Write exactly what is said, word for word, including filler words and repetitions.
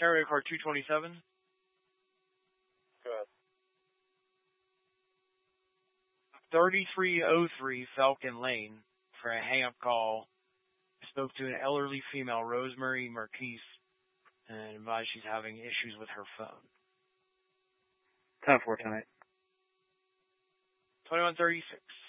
area card two twenty-seven. Good. thirty-three oh three Falcon Lane for a hang-up call. I spoke to an elderly female, Rosemary Marquise, and advised she's having issues with her phone. ten four tonight. twenty-one thirty-six.